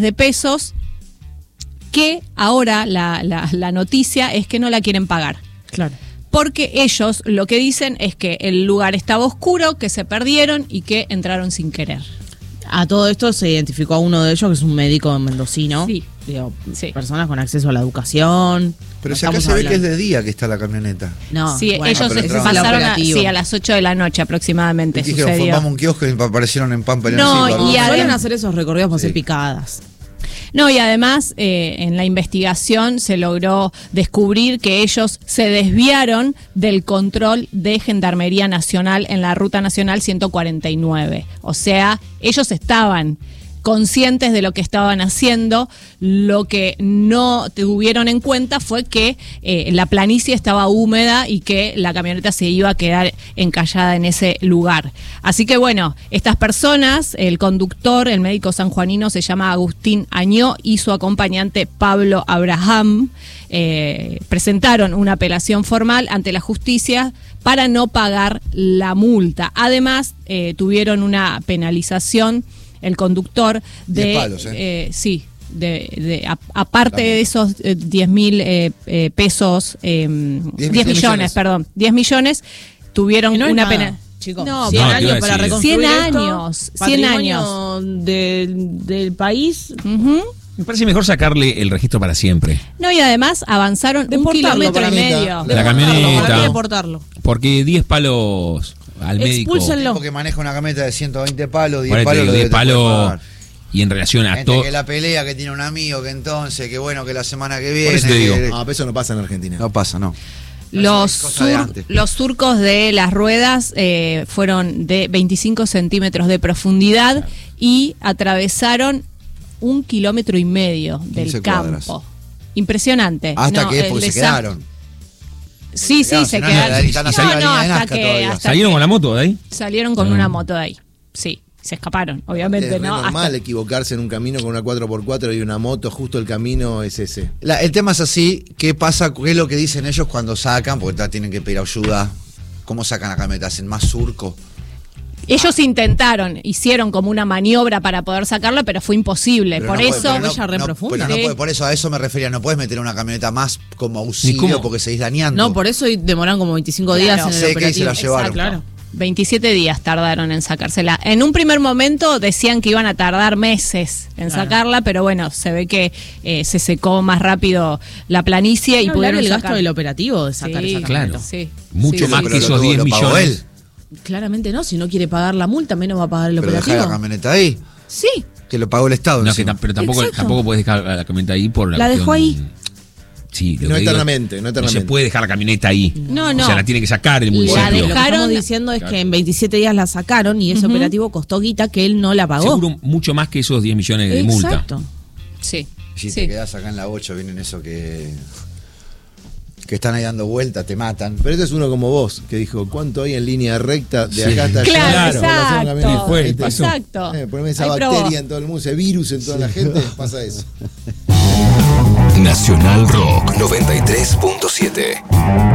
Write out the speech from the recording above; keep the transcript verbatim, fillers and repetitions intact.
de pesos, que ahora la, la, la noticia es que no la quieren pagar. Claro. Porque ellos lo que dicen es que el lugar estaba oscuro, que se perdieron y que entraron sin querer. A todo esto se identificó a uno de ellos, que es un médico mendocino. Sí. Digo, Sí. Personas con acceso a la educación. Pero No si acá estamos se ve hablando- que es de día que está la camioneta. No, Sí, bueno, ellos pero se entraron. pasaron a, Operativo. sí, a las ocho de la noche aproximadamente. Y dijeron, sucedió. vamos a un kiosco y aparecieron en Pampa. No, Leoncito, y ¿no? además- Suelen hacer esos recorridos para Sí. hacer picadas. No, y además eh, en la investigación se logró descubrir que ellos se desviaron del control de Gendarmería Nacional en la Ruta Nacional ciento cuarenta y nueve. O sea, ellos estaban conscientes de lo que estaban haciendo. Lo que no tuvieron en cuenta fue que eh, la planicie estaba húmeda y que la camioneta se iba a quedar encallada en ese lugar. Así que bueno, estas personas, el conductor, el médico sanjuanino se llama Agustín Añó y su acompañante Pablo Abraham, eh, presentaron una apelación formal ante la justicia para no pagar la multa. Además, eh, tuvieron una penalización el conductor de diez palos, ¿eh? eh, sí, de, de a- aparte de esos eh, diez mil eh, eh, pesos, eh, diez millones, millones. perdón, diez millones, tuvieron Que no es una nada, pena. chicos. No, cien No, te iba años a para decir. reconstruir cien esto, años, cien patrimonio del, del país. Ujú. Me parece mejor sacarle el registro para siempre. No, y además avanzaron un Deportarlo kilómetro para y mí. medio. La camioneta. Para mí deportarlo. Porque diez palos al médico. Expúlsenlo. Porque maneja una camioneta de ciento veinte palos, diez Por ahí te palos, digo, lo diez debe poder palos. pagar. Y en relación a Gente todo. que la pelea, que tiene un amigo, que entonces, que bueno, que la semana que viene. Por eso te digo. que- No, pero eso no pasa en Argentina. No pasa, no. Los, Eso es cosa de sur- antes. los surcos de las ruedas eh, fueron de veinticinco centímetros de profundidad y atravesaron un kilómetro y medio del quince campo. cuadras. Impresionante. Hasta No, que el porque se desastre- quedaron. Sí, sí, quedaron, se si no, quedaron. la- están haciendo No, la no, línea de hasta Nazca que, todavía. hasta ¿Salieron que con la moto de ahí? salieron con Ah. una moto de ahí. Sí, se escaparon, obviamente, Es re ¿no? normal Hasta- equivocarse en un camino con una cuatro por cuatro y una moto, justo el camino es ese. La- el tema es así, ¿qué pasa? ¿Qué es lo que dicen ellos cuando sacan? Porque ta- tienen que pedir ayuda. ¿Cómo sacan la camioneta? ¿Hacen más surco? Ellos intentaron, hicieron como una maniobra para poder sacarla, pero fue imposible. Pero Por no puede- eso, pero Ella re no, profunda. pero no Sí. puede- por eso a eso me refería, no puedes meter una camioneta más como auxilio cómo. porque seguís dañando. No, por eso demoran como veinticinco Claro. días en el Sé que ahí operativo. se la llevaron. Exacto, claro. veintisiete días tardaron en sacársela. En un primer momento decían que iban a tardar meses en Claro. sacarla, pero bueno, se ve que eh, se secó más rápido la planicie y Y pudieron el sacar. gasto del operativo de sacar Sí, esa camioneta. Claro. Sí, Mucho sí, más sí. que Pero lo esos tuvo- diez lo pagó millones. él. Claramente no, si no quiere pagar la multa, menos va a pagar el Pero dejar operativo. la camioneta ahí, Sí, que lo pagó el Estado. No, que encima. tam- pero tampoco, Exacto. tampoco puedes dejar la camioneta ahí por la La dejó cuestión- ahí. Sí, lo No que digo, eternamente, no eternamente. se puede dejar la camioneta ahí. No, no. O sea, la tiene que sacar el y municipio. la de- lo que dejaron- estamos diciendo es que en veintisiete días la sacaron y ese Ujú. operativo costó guita que él no la pagó. Seguro mucho más que esos diez millones de multa. Exacto. Sí. Si sí. te quedás acá en la ocho, vienen eso que. que están ahí dando vueltas, te matan. Pero este es uno como vos, que dijo, ¿cuánto hay en línea recta de Sí. acá hasta allá? Claro, Por hacer una exacto. camioneta? Y fue, y Este, pasó. Exacto. eh, poneme esa Ahí bacteria probó. en todo el mundo, ese virus en toda la gente, pasa eso. Nacional Rock noventa y tres punto siete.